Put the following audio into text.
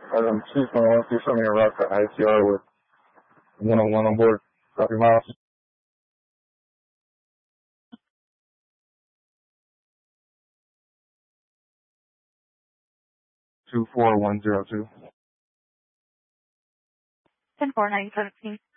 2.1, please show me a route to ICR with 101 on board. Copy, Miles. 24102. 10-4, 917.